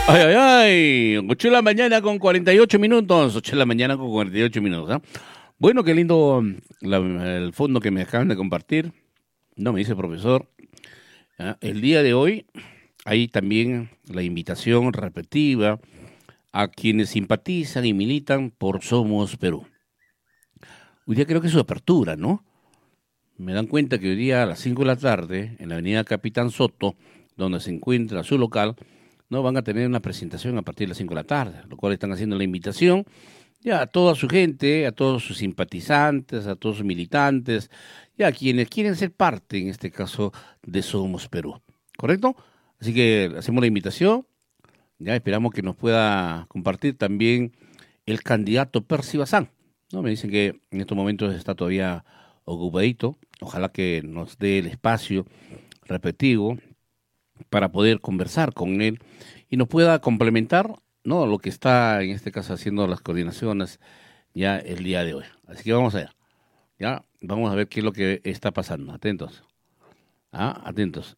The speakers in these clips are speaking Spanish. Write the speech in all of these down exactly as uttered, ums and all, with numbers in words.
Ay, ay, ay, ocho de la mañana con cuarenta y ocho minutos, ocho de la mañana con cuarenta y ocho minutos, ¿ah? Bueno, qué lindo la- el fondo que me acaban de compartir. No, me dice el profesor. ¿Ah? El día de hoy hay también la invitación repetitiva a quienes simpatizan y militan por Somos Perú. Hoy día creo que es su apertura, ¿no? Me dan cuenta que hoy día a las cinco de la tarde, en la avenida Capitán Soto, donde se encuentra su local, no van a tener una presentación a partir de las cinco de la tarde, lo cual están haciendo la invitación ya a toda su gente, a todos sus simpatizantes, a todos sus militantes, y a quienes quieren ser parte, en este caso, de Somos Perú. ¿Correcto? Así que hacemos la invitación, ya esperamos que nos pueda compartir también el candidato Percy Bazán, ¿no? Me dicen que en estos momentos está todavía ocupadito, ojalá que nos dé el espacio respectivo para poder conversar con él y nos pueda complementar, ¿no?, lo que está en este caso haciendo las coordinaciones ya el día de hoy. Así que vamos a ver, ya vamos a ver qué es lo que está pasando. Atentos, ah, atentos.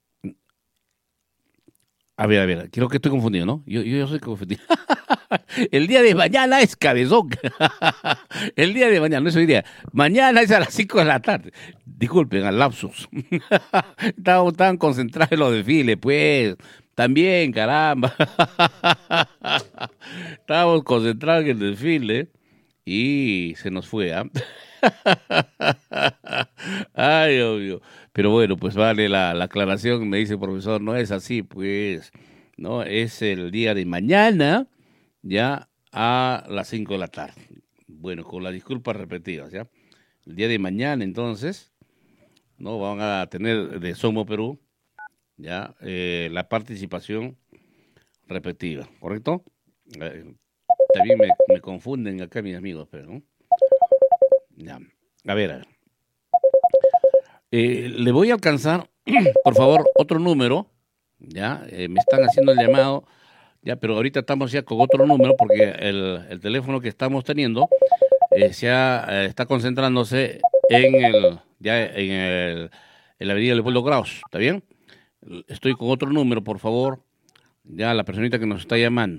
A ver, a ver, creo que estoy confundido, ¿no? Yo, yo, yo soy confundido. El día de mañana es cabezón. El día de mañana, no es hoy día. Mañana es a las cinco de la tarde. Disculpen, al lapsus. Estaban tan concentrados en los desfiles, pues. También, caramba. Estábamos concentrados en el desfile y se nos fue, ¿ah? Ay, obvio. Pero bueno, pues vale la, la aclaración, me dice el profesor, no es así, pues, no, es el día de mañana, ya a las cinco de la tarde. Bueno, con las disculpas repetidas, ¿ya? El día de mañana, entonces, no van a tener de Somos Perú, ya, eh, la participación repetida, ¿correcto? Eh, también me, me confunden acá mis amigos, pero, ¿no? Ya. A ver, a ver. Eh, le voy a alcanzar, por favor, otro número, ya, eh, me están haciendo el llamado, ya, pero ahorita estamos ya con otro número porque el, el teléfono que estamos teniendo eh, se ha, eh, está concentrándose en el, ya en el, en la avenida Leopoldo Kraus, ¿está bien? Estoy con otro número, por favor, ya, la personita que nos está llamando,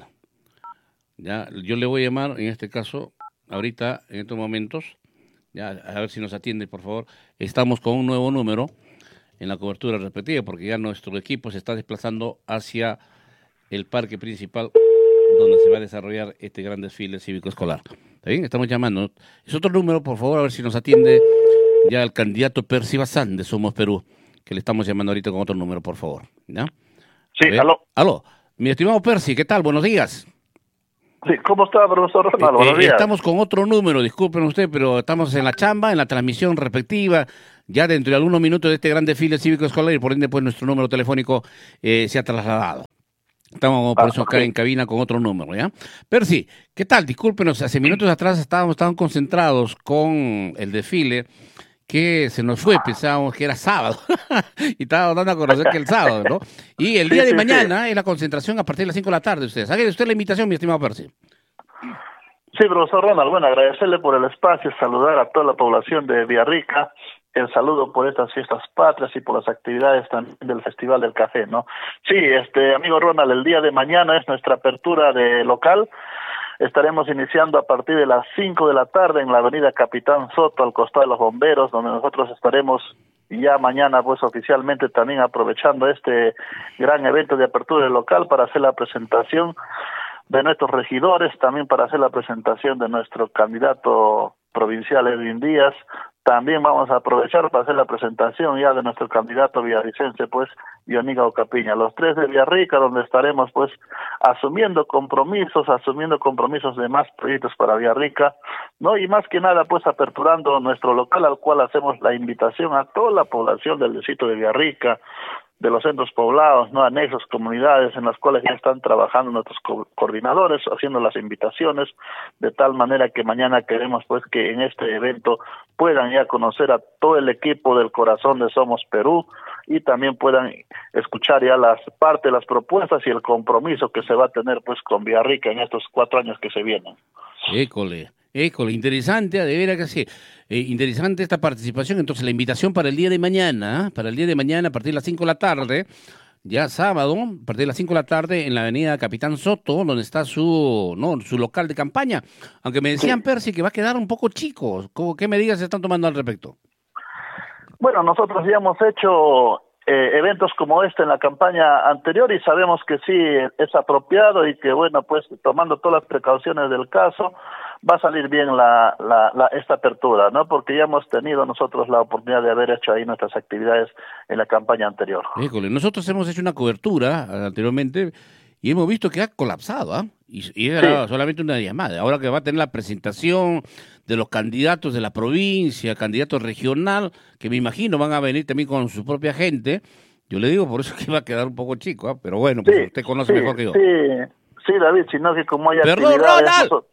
ya, yo le voy a llamar, en este caso, ahorita, en estos momentos, ya, a ver si nos atiende, por favor. Estamos con un nuevo número en la cobertura repetida, porque ya nuestro equipo se está desplazando hacia el parque principal donde se va a desarrollar este gran desfile cívico-escolar. ¿Está bien? Estamos llamando. Es otro número, por favor, a ver si nos atiende ya el candidato Percy Bazán de Somos Perú, que le estamos llamando ahorita con otro número, por favor. ¿Ya? Sí, aló. Aló. Mi estimado Percy, ¿qué tal? Buenos días. Sí, ¿cómo está, profesor Ronald? Eh, Buenos eh, días. estamos con otro número, disculpen usted, pero estamos en la chamba, en la transmisión respectiva, ya dentro de algunos minutos de este gran desfile cívico-escolar y por ende pues nuestro número telefónico eh, se ha trasladado. Estamos por Ah, eso acá okay. en cabina con otro número, ¿ya? Percy, ¿qué tal? Discúlpenos, hace minutos atrás estábamos tan concentrados con el desfile que se nos fue, pensábamos que era sábado y estábamos dando a conocer que el sábado, ¿no? Y el Sí, día de sí, mañana sí. es la concentración a partir de las cinco de la tarde, ustedes. Haga usted la invitación, mi estimado Percy. Sí, profesor Ronald, bueno, agradecerle por el espacio, saludar a toda la población de Villarrica, el saludo por estas fiestas patrias y por las actividades también del Festival del Café, ¿no? Sí, este, amigo Ronald, el día de mañana es nuestra apertura de local. Estaremos iniciando a partir de las cinco de la tarde en la avenida Capitán Soto, al costado de los bomberos, donde nosotros estaremos ya mañana, pues oficialmente también aprovechando este gran evento de apertura del local para hacer la presentación de nuestros regidores, también para hacer la presentación de nuestro candidato provincial Edwin Díaz. También vamos a aprovechar para hacer la presentación ya de nuestro candidato villarricense, pues, Ioniga Ocapiña. Los tres de Villarrica, donde estaremos, pues, asumiendo compromisos, asumiendo compromisos de más proyectos para Villarrica, ¿no? Y más que nada, pues, aperturando nuestro local, al cual hacemos la invitación a toda la población del distrito de Villarrica, de los centros poblados, no anexos, comunidades en las cuales ya están trabajando nuestros co coordinadores, haciendo las invitaciones, de tal manera que mañana queremos pues que en este evento puedan ya conocer a todo el equipo del corazón de Somos Perú y también puedan escuchar ya las partes, las propuestas y el compromiso que se va a tener pues con Villarrica en estos cuatro años que se vienen. École, école, interesante, de veras que sí. Eh, interesante esta participación. Entonces, la invitación para el día de mañana, ¿eh? Para el día de mañana, a partir de las cinco de la tarde, ya sábado, a partir de las cinco de la tarde, en la avenida Capitán Soto, donde está su no su local de campaña. Aunque me decían, Sí. Percy, que va a quedar un poco chico. ¿Cómo- ¿Qué medidas se están tomando al respecto? Bueno, nosotros ya hemos hecho eh, eventos como este en la campaña anterior y sabemos que sí es apropiado y que, bueno, pues tomando todas las precauciones del caso, va a salir bien la, la, la esta apertura, ¿no? Porque ya hemos tenido nosotros la oportunidad de haber hecho ahí nuestras actividades en la campaña anterior. Híjole, nosotros hemos hecho una cobertura ah, anteriormente y hemos visto que ha colapsado, ¿ah? Y, y Sí, era solamente una llamada. Ahora que va a tener la presentación de los candidatos de la provincia, candidatos regional, que me imagino van a venir también con su propia gente. Yo le digo por eso que va a quedar un poco chico, ¿ah? Pero bueno, pues sí, usted conoce sí, mejor que yo. sí, sí, David, sino que como hay Perdón, actividades... Ronald. Nosotros...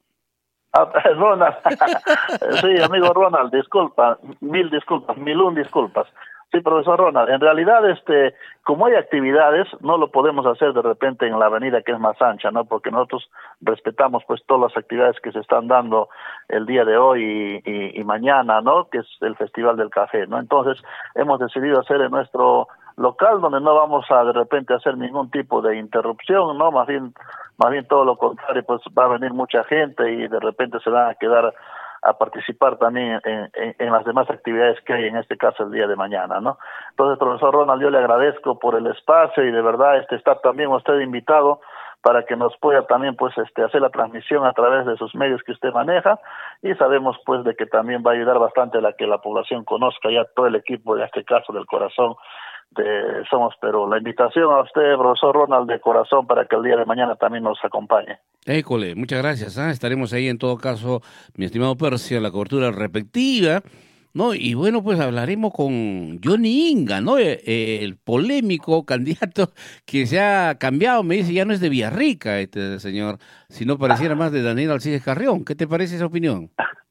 Ah, Ronald, sí, amigo Ronald, disculpa, mil disculpas, mil un disculpas. Sí, profesor Ronald, en realidad, este, como hay actividades, no lo podemos hacer de repente en la avenida que es más ancha, ¿no? Porque nosotros respetamos, pues, todas las actividades que se están dando el día de hoy y, y, y mañana, ¿no? Que es el Festival del Café, ¿no? Entonces, hemos decidido hacer en nuestro local donde no vamos a de repente hacer ningún tipo de interrupción, ¿no? Más bien, más bien todo lo contrario, pues va a venir mucha gente y de repente se van a quedar a participar también en, en, en las demás actividades que hay, en este caso el día de mañana, ¿no? Entonces, profesor Ronald, yo le agradezco por el espacio y de verdad este está también usted invitado para que nos pueda también pues este hacer la transmisión a través de sus medios que usted maneja y sabemos pues de que también va a ayudar bastante a la que la población conozca ya todo el equipo, en este caso del corazón de Somos Perú. La invitación a usted, profesor Ronald, de corazón para que el día de mañana también nos acompañe. École, muchas gracias. ¿Ah? Estaremos ahí en todo caso, mi estimado Percy, en la cobertura respectiva, ¿no? Y bueno, pues hablaremos con Johnny Inga, ¿no? Eh, eh, el polémico candidato que se ha cambiado, me dice, ya no es de Villarrica este señor, sino pareciera más de Daniel Alcides Carrión. ¿Qué te parece esa opinión?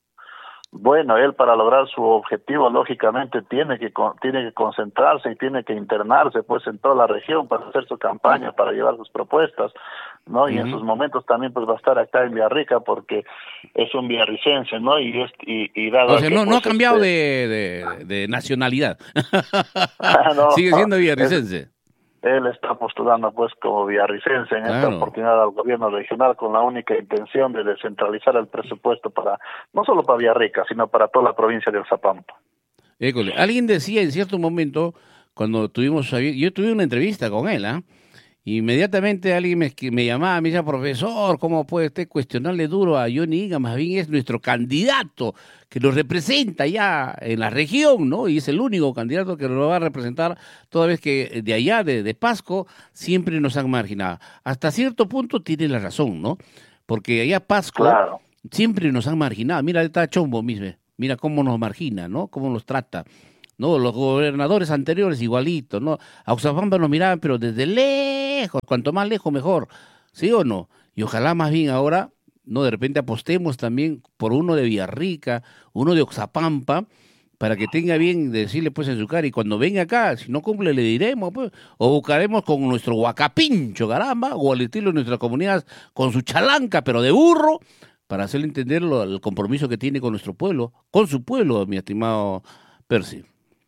Bueno, él para lograr su objetivo, lógicamente, tiene que tiene que concentrarse y tiene que internarse pues en toda la región para hacer su campaña, para llevar sus propuestas, ¿no? Y uh-huh. en sus momentos también pues va a estar acá en Villarrica porque es un villarricense, ¿no? Y es, y, y dado o sea, que, no, pues, no ha cambiado este... de, de, de nacionalidad. no, sigue siendo villarricense. Es... Él está postulando pues como villarricense en claro. esta oportunidad al gobierno regional con la única intención de descentralizar el presupuesto para, no solo para Villarrica, sino para toda la provincia de Oxapampa. École. Alguien decía en cierto momento, cuando tuvimos, yo tuve una entrevista con él, ¿ah? ¿eh? Inmediatamente alguien me, me llamaba, me decía, profesor, ¿cómo puede usted cuestionarle duro a Johnny Inga? Más bien es nuestro candidato que nos representa ya en la región, ¿no? Y es el único candidato que nos va a representar toda vez que de allá, de, de Pasco, siempre nos han marginado. Hasta cierto punto tiene la razón, ¿no? Porque allá Pasco claro. siempre nos han marginado. Mira, está Chombo mismo, mira cómo nos margina, ¿no? Cómo nos trata. No, los gobernadores anteriores igualitos, ¿no? A Oxapampa nos miraban, pero desde lejos, cuanto más lejos mejor, ¿sí o no? Y ojalá más bien ahora, no, de repente apostemos también por uno de Villarrica, uno de Oxapampa, para que tenga bien decirle pues en su cara, y cuando venga acá, si no cumple le diremos, pues, o buscaremos con nuestro guacapincho, caramba, o al estilo de nuestra comunidad, con su chalanca, pero de burro, para hacerle entender lo, el compromiso que tiene con nuestro pueblo, con su pueblo, mi estimado Percy.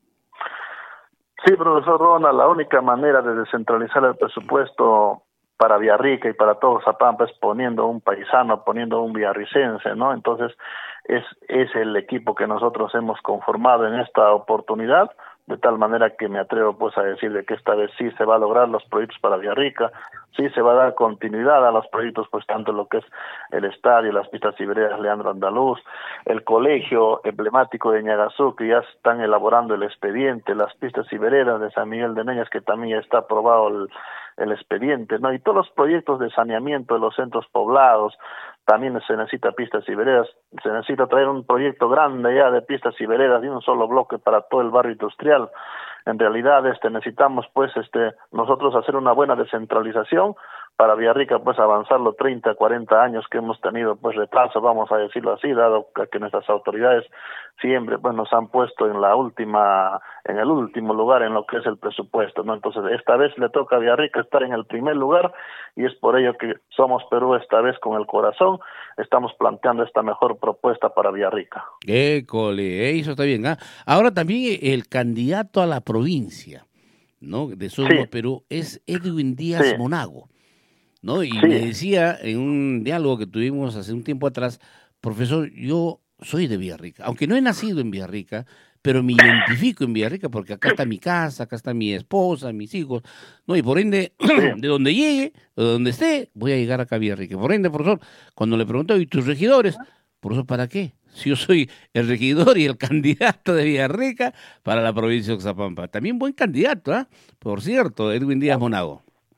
Sí, profesor Ronald, la única manera de descentralizar el presupuesto para Villarrica y para todo Oxapampa es poniendo un paisano, poniendo un villarricense, ¿no? Entonces, es, es el equipo que nosotros hemos conformado en esta oportunidad, de tal manera que me atrevo pues a decir de que esta vez sí se va a lograr los proyectos para Villarrica, sí se va a dar continuidad a los proyectos, pues tanto lo que es el estadio, las pistas y veredas Leandro Andaluz, el colegio emblemático de Ñagazú, que ya están elaborando el expediente, las pistas y veredas de San Miguel de Neñas, que también ya está aprobado el, el expediente, ¿no? Y todos los proyectos de saneamiento de los centros poblados, también se necesita pistas y veredas, se necesita traer un proyecto grande ya de pistas y veredas de un solo bloque para todo el barrio industrial. En realidad este necesitamos pues este nosotros hacer una buena descentralización para Villarrica pues avanzar los treinta, cuarenta años que hemos tenido pues retraso, vamos a decirlo así, dado que nuestras autoridades siempre pues nos han puesto en la última, en el último lugar en lo que es el presupuesto, ¿no? Entonces esta vez le toca a Villarrica estar en el primer lugar y es por ello que Somos Perú esta vez con el corazón estamos planteando esta mejor propuesta para Villarrica. École, eso está bien, ¿ah? Ahora también el candidato a la provincia, ¿no? De Sosúa, Sí. pero es Edwin Díaz Sí. Monago, ¿no? Y Sí. me decía en un diálogo que tuvimos hace un tiempo atrás, profesor, yo soy de Villarrica, aunque no he nacido en Villarrica, pero me identifico en Villarrica porque acá está mi casa, acá está mi esposa, mis hijos, ¿no? Y por ende, Sí. de donde llegue, de donde esté, voy a llegar acá a Villarrica. Por ende, profesor, cuando le pregunto, ¿y tus regidores? Profesor, ¿para qué? Si yo soy el regidor y el candidato de Villarrica para la provincia de Oxapampa. También buen candidato, ¿ah? Por cierto, Edwin Díaz Monago.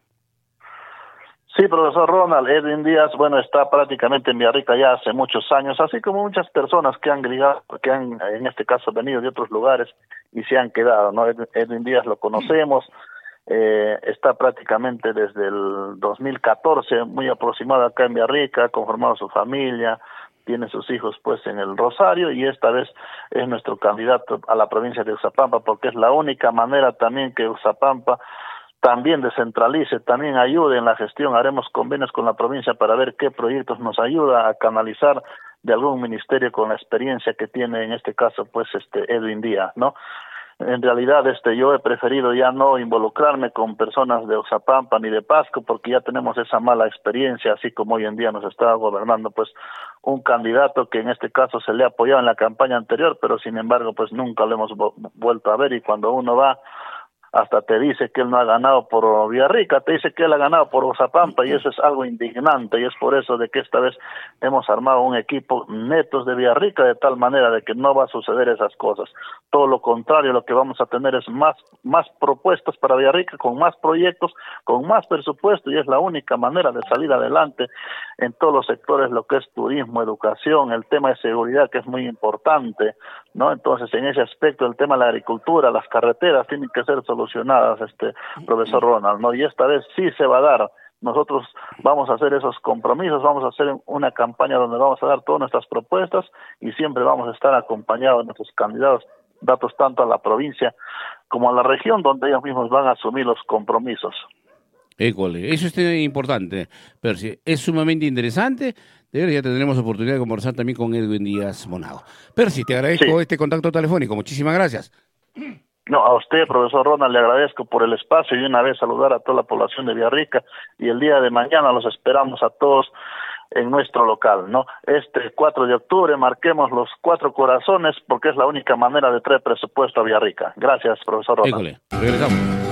Sí, profesor Ronald, Edwin Díaz, bueno, está prácticamente en Villarrica ya hace muchos años, así como muchas personas que han ligado, que han, en este caso, venido de otros lugares y se han quedado, ¿no? Edwin Díaz lo conocemos, eh, está prácticamente desde el dos mil catorce, muy aproximado acá en Villarrica, ha conformado su familia, tiene sus hijos pues en el Rosario y esta vez es nuestro candidato a la provincia de Oxapampa porque es la única manera también que Oxapampa también descentralice, también ayude en la gestión. Haremos convenios con la provincia para ver qué proyectos nos ayuda a canalizar de algún ministerio con la experiencia que tiene en este caso pues este Edwin Díaz, ¿no? En realidad este yo he preferido ya no involucrarme con personas de Oxapampa ni de Pasco porque ya tenemos esa mala experiencia, así como hoy en día nos está gobernando pues un candidato que en este caso se le ha apoyado en la campaña anterior, pero sin embargo pues nunca lo hemos vuelto a ver y cuando uno va hasta te dice que él no ha ganado por Villarrica, te dice que él ha ganado por Oxapampa y eso es algo indignante y es por eso de que esta vez hemos armado un equipo netos de Villarrica de tal manera de que no va a suceder esas cosas. Todo lo contrario, lo que vamos a tener es más, más propuestas para Villarrica, con más proyectos, con más presupuesto y es la única manera de salir adelante en todos los sectores, lo que es turismo, educación, el tema de seguridad que es muy importante, ¿no? Entonces en ese aspecto el tema de la agricultura, las carreteras tienen que ser solucionadas, este profesor Ronald, ¿no? Y esta vez sí se va a dar. Nosotros vamos a hacer esos compromisos, vamos a hacer una campaña donde vamos a dar todas nuestras propuestas y siempre vamos a estar acompañados de nuestros candidatos, datos tanto a la provincia como a la región donde ellos mismos van a asumir los compromisos. École, eso es importante, Percy. Es sumamente interesante. De ver, ya tendremos oportunidad de conversar también con Edwin Díaz Monago. Percy, te agradezco sí. este contacto telefónico. Muchísimas gracias. No, a usted, profesor Ronald, le agradezco por el espacio y una vez saludar a toda la población de Villarrica y el día de mañana los esperamos a todos en nuestro local, ¿no? Este cuatro de octubre marquemos los cuatro corazones porque es la única manera de traer presupuesto a Villarrica. Gracias, profesor Ronald. École, regresamos.